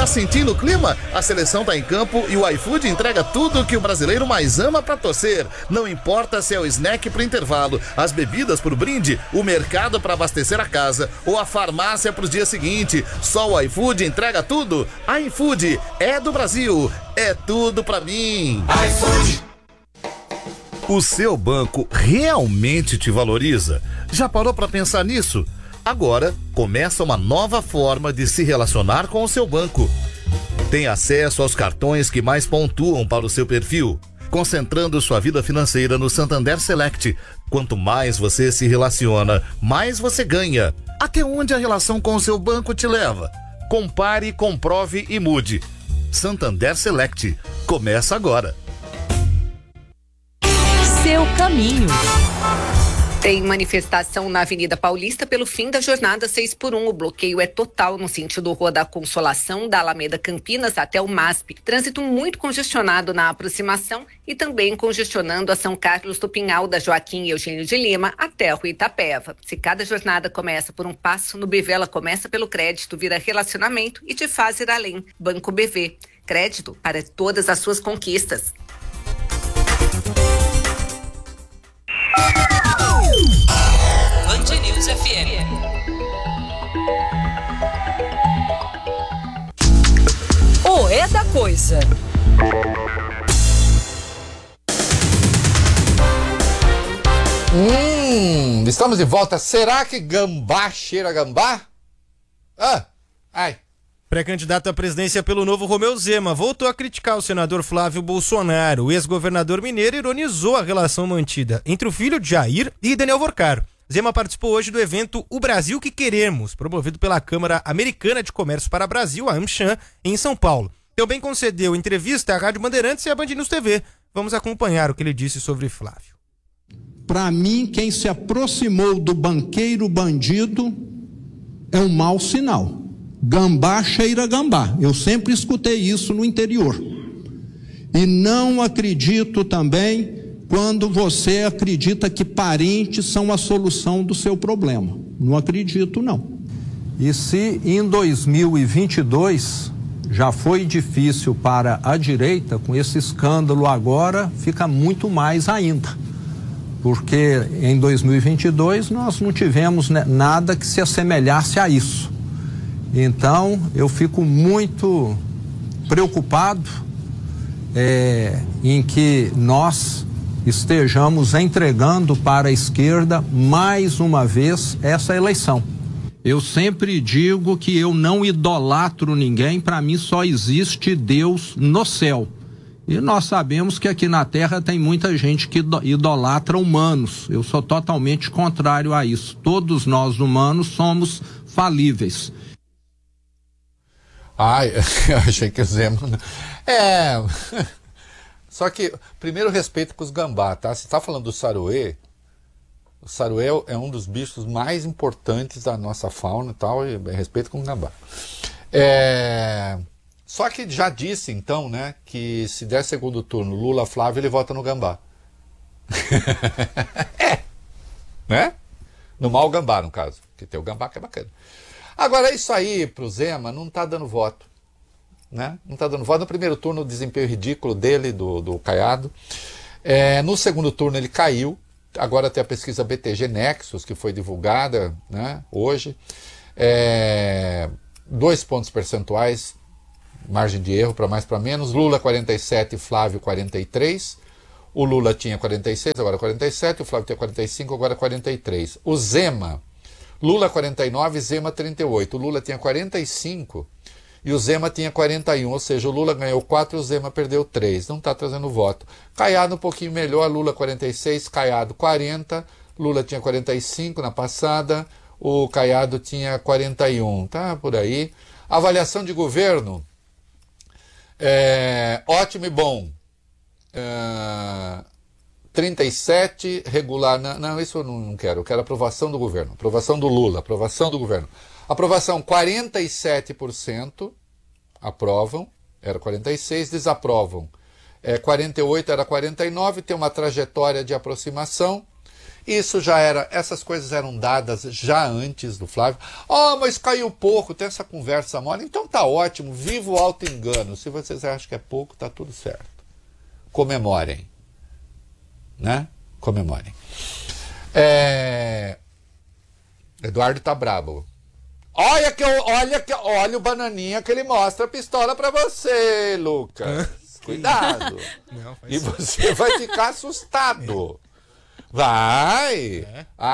sentindo o clima? A seleção tá em campo e o iFood entrega tudo que o brasileiro mais ama pra torcer. Não importa se é o snack pro intervalo, as bebidas pro brinde, o mercado pra abastecer a casa ou a farmácia pro dia seguinte. Só o iFood entrega tudo. iFood é do Brasil, é tudo pra mim. iFood. O seu banco realmente te valoriza? Já parou pra pensar nisso? Agora começa uma nova forma de se relacionar com o seu banco. Tem acesso aos cartões que mais pontuam para o seu perfil, concentrando sua vida financeira no Santander Select. Quanto mais você se relaciona, mais você ganha. Até onde a relação com o seu banco te leva? Compare, comprove e mude. Santander Select. Começa agora. Seu caminho. Tem manifestação na Avenida Paulista pelo fim da jornada 6x1. O bloqueio é total no sentido Rua da Consolação, da Alameda Campinas até o MASP. Trânsito muito congestionado na aproximação e também congestionando a São Carlos do Pinhal, da Joaquim e Eugênio de Lima até a Rua Itapeva. Se cada jornada começa por um passo, no BV ela começa pelo crédito, vira relacionamento e te faz ir além. Banco BV. Crédito para todas as suas conquistas. Band News FM. O é da coisa. Estamos de volta. Será que gambá cheira a gambá? Pré-candidato à presidência pelo Novo, Romeu Zema voltou a criticar o senador Flávio Bolsonaro. O ex-governador mineiro ironizou a relação mantida entre o filho de Jair e Daniel Vorcaro. Zema participou hoje do evento O Brasil que Queremos, promovido pela Câmara Americana de Comércio para Brasil, a AmCham, em São Paulo. Também concedeu entrevista à Rádio Bandeirantes e à Band News TV. Vamos acompanhar o que ele disse sobre Flávio. Para mim, quem se aproximou do banqueiro bandido é um mau sinal. Gambá cheira gambá. Eu sempre escutei isso no interior. E não acredito também quando você acredita que parentes são a solução do seu problema. Não acredito, não. E se em 2022 já foi difícil para a direita, com esse escândalo agora fica muito mais ainda. Porque em 2022 nós não tivemos nada que se assemelhasse a isso. Então, eu fico muito preocupado em que nós estejamos entregando para a esquerda mais uma vez essa eleição. Eu sempre digo que eu não idolatro ninguém, para mim só existe Deus no céu. E nós sabemos que aqui na Terra tem muita gente que idolatra humanos. Eu sou totalmente contrário a isso. Todos nós humanos somos falíveis. Eu achei que o Zema... Só que, primeiro, respeito com os gambá, tá? Você está falando do saruê. O saruê é um dos bichos mais importantes da nossa fauna e tal, e respeito com o gambá. Só que já disse, então, né, que se der segundo turno Lula-Flávio, ele vota no gambá. Né? No mau gambá, no caso. Porque tem o gambá que é bacana. Agora, isso aí pro Zema não tá dando voto. Né? Não tá dando voto. No primeiro turno, o desempenho ridículo dele, do Caiado. No segundo turno, ele caiu. Agora tem a pesquisa BTG Nexus, que foi divulgada, né, hoje. 2 pontos percentuais, margem de erro para mais para menos. Lula 47, Flávio 43. O Lula tinha 46, agora 47. O Flávio tinha 45, agora 43. O Zema, Lula 49, Zema 38. O Lula tinha 45 e o Zema tinha 41. Ou seja, o Lula ganhou 4 e o Zema perdeu 3. Não está trazendo voto. Caiado um pouquinho melhor. Lula 46, Caiado 40. Lula tinha 45 na passada. O Caiado tinha 41. Tá por aí. Avaliação de governo. Ótimo e bom. 37, regular. Não, isso eu não quero. Eu quero aprovação do governo. Aprovação do Lula. Aprovação do governo. Aprovação 47%. Aprovam. Era 46. Desaprovam. 48 era 49. Tem uma trajetória de aproximação. Isso já era, essas coisas eram dadas já antes do Flávio. Mas caiu pouco, tem essa conversa mole. Então tá ótimo, viva o auto-engano. Se vocês acham que é pouco, tá tudo certo. Comemorem. Né? Comemorem. Eduardo tá brabo. Olha o bananinha que ele mostra a pistola pra você, Lucas. Cuidado. E você vai ficar assustado. Vai.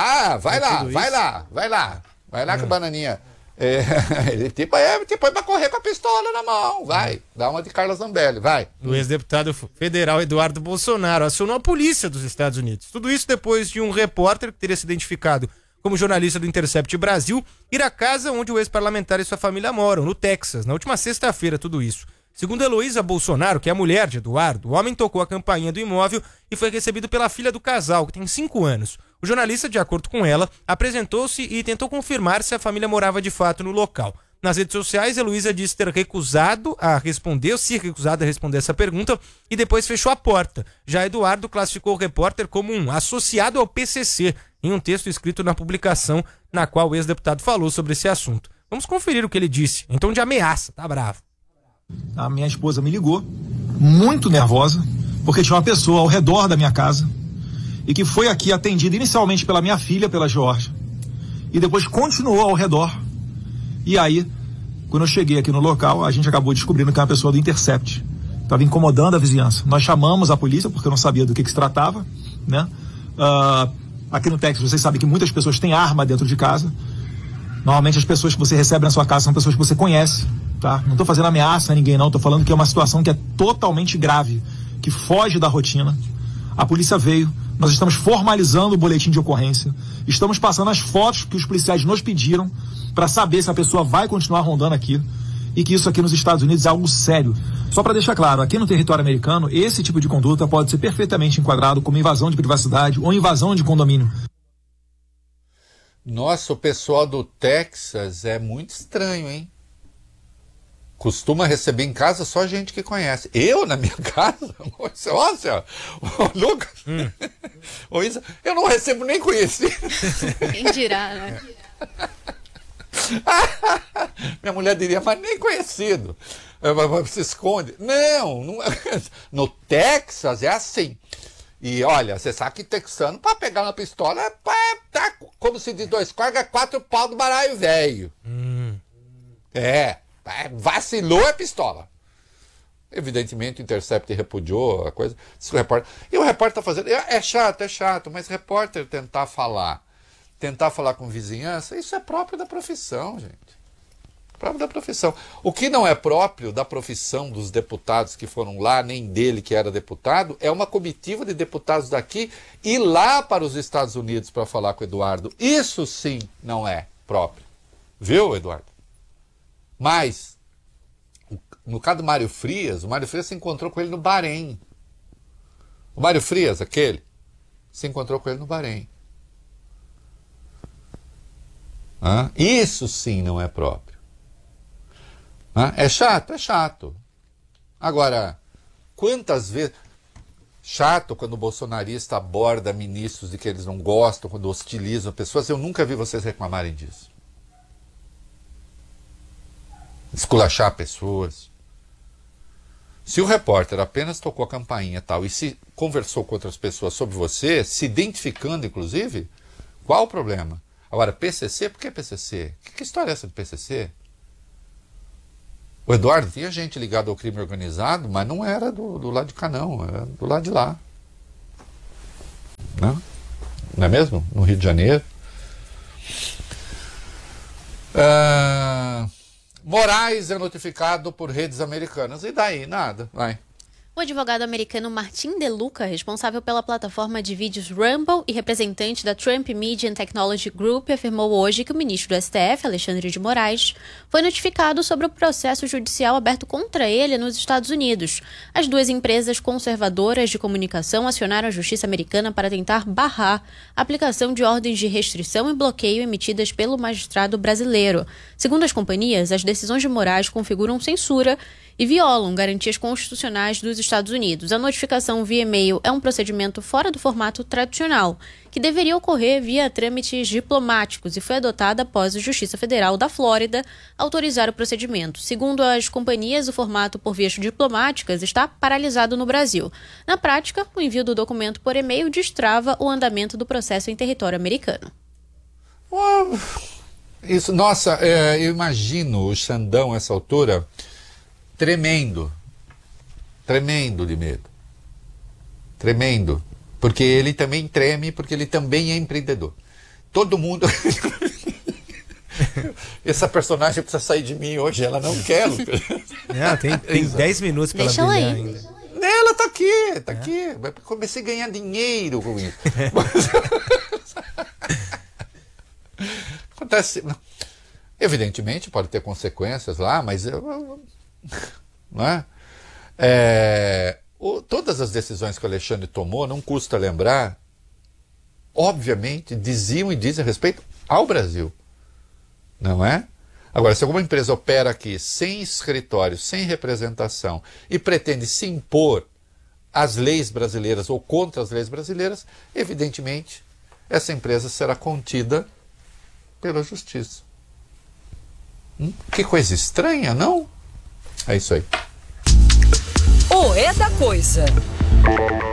Vai lá com a bananinha. Ele tipo põe pra correr com a pistola na mão. Vai, dá uma de Carla Zambelli, vai. O ex-deputado federal Eduardo Bolsonaro acionou a polícia dos Estados Unidos. Tudo isso depois de um repórter que teria se identificado como jornalista do Intercept Brasil ir à casa onde o ex-parlamentar e sua família moram, no Texas, na última sexta-feira, tudo isso. Segundo Heloísa Bolsonaro, que é a mulher de Eduardo, o homem tocou a campainha do imóvel e foi recebido pela filha do casal, que tem 5 anos. O jornalista, de acordo com ela, apresentou-se e tentou confirmar se a família morava de fato no local. Nas redes sociais, Heloísa disse ter se recusado a responder essa pergunta e depois fechou a porta. Já Eduardo classificou o repórter como um associado ao PCC, em um texto escrito na publicação na qual o ex-deputado falou sobre esse assunto. Vamos conferir o que ele disse, em tom de ameaça, tá bravo. A minha esposa me ligou, muito nervosa, porque tinha uma pessoa ao redor da minha casa e que foi aqui atendida inicialmente pela minha filha, pela Georgia, e depois continuou ao redor. E aí, quando eu cheguei aqui no local, a gente acabou descobrindo que era uma pessoa do Intercept. Estava incomodando a vizinhança. Nós chamamos a polícia, porque eu não sabia do que se tratava, né? Aqui no Texas, vocês sabem que muitas pessoas têm arma dentro de casa. Normalmente as pessoas que você recebe na sua casa são pessoas que você conhece, tá? Não estou fazendo ameaça a ninguém, não. Estou falando que é uma situação que é totalmente grave, que foge da rotina. A polícia veio, nós estamos formalizando o boletim de ocorrência, estamos passando as fotos que os policiais nos pediram para saber se a pessoa vai continuar rondando aqui e que isso aqui nos Estados Unidos é algo sério. Só para deixar claro, aqui no território americano, esse tipo de conduta pode ser perfeitamente enquadrado como invasão de privacidade ou invasão de condomínio. Nossa, o pessoal do Texas é muito estranho, hein? Costuma receber em casa só gente que conhece. Eu, na minha casa, olha, Lucas, eu não recebo nem conhecido. Quem dirá, né? Minha mulher diria, mas nem conhecido. Se esconde. Não, no Texas é assim. E olha, você sabe que texano, para pegar uma pistola, tá, como se diz 2 corgas, 4 pau do baralho velho. Vacilou é pistola. Evidentemente o Intercept repudiou a coisa. E o repórter está fazendo. É chato, mas repórter tentar falar com vizinhança, isso é próprio da profissão, gente. Próprio da profissão. O que não é próprio da profissão dos deputados que foram lá, nem dele que era deputado, é uma comitiva de deputados daqui ir lá para os Estados Unidos para falar com o Eduardo. Isso sim não é próprio. Viu, Eduardo? Mas, no caso do Mário Frias, o Mário Frias se encontrou com ele no Bahrein. O Mário Frias, aquele, se encontrou com ele no Bahrein. Isso sim não é próprio. É chato. Agora, quantas vezes... Chato quando o bolsonarista aborda ministros de que eles não gostam, quando hostilizam pessoas. Eu nunca vi vocês reclamarem disso. Esculachar pessoas. Se o repórter apenas tocou a campainha e tal, e se conversou com outras pessoas sobre você, se identificando inclusive, qual o problema? Agora, PCC, por que PCC? Que história é essa de PCC? O Eduardo tinha gente ligada ao crime organizado, mas não era do lado de cá, não. Era do lado de lá. Não é mesmo? No Rio de Janeiro. Moraes é notificado por redes americanas. E daí? Nada. Vai. O advogado americano Martin De Luca, responsável pela plataforma de vídeos Rumble e representante da Trump Media and Technology Group, afirmou hoje que o ministro do STF, Alexandre de Moraes, foi notificado sobre o processo judicial aberto contra ele nos Estados Unidos. As duas empresas conservadoras de comunicação acionaram a justiça americana para tentar barrar a aplicação de ordens de restrição e bloqueio emitidas pelo magistrado brasileiro. Segundo as companhias, as decisões de Moraes configuram censura e violam garantias constitucionais dos Estados Unidos. A notificação via e-mail é um procedimento fora do formato tradicional, que deveria ocorrer via trâmites diplomáticos e foi adotada após a Justiça Federal da Flórida autorizar o procedimento. Segundo as companhias, o formato por vias diplomáticas está paralisado no Brasil. Na prática, o envio do documento por e-mail destrava o andamento do processo em território americano. Isso, nossa, eu imagino o Xandão, essa altura, tremendo de medo. Tremendo. Porque ele também treme, porque ele também é empreendedor. Todo mundo... Essa personagem precisa sair de mim hoje, ela não quer. Tem 10 minutos para ela brilhar ainda. Ela tá aqui. Comecei a ganhar dinheiro com isso. Acontece. Evidentemente pode ter consequências lá, mas não é? Todas as decisões que o Alexandre tomou, não custa lembrar, obviamente diziam e dizem respeito ao Brasil, não é? Agora, se alguma empresa opera aqui sem escritório, sem representação e pretende se impor às leis brasileiras ou contra as leis brasileiras, evidentemente essa empresa será contida pela justiça. Que coisa estranha, não? É isso aí. O É da Coisa.